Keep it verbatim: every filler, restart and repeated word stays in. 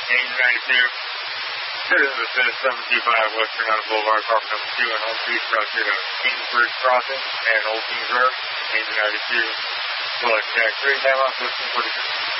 Angel ninety-two. Citizens of seven two five Western Island Boulevard, apartment number two, and home street, cross here to Kingsbridge Crossing and Old Kings Road. Angel ninety-two. Well, check three, time off, listen forty-six.